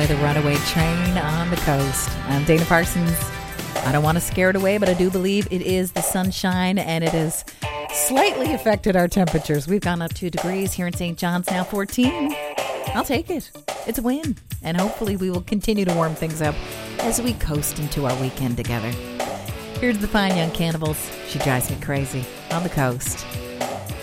the runaway train on the coast. I'm Dana Parsons. I don't want to scare it away, but I do believe it is the sunshine, and it has slightly affected our temperatures. We've gone up 2 degrees here in St. John's, now 14. I'll take it. It's a win. And hopefully we will continue to warm things up as we coast into our weekend together. Here's the Fine Young Cannibals. She drives me crazy on the coast.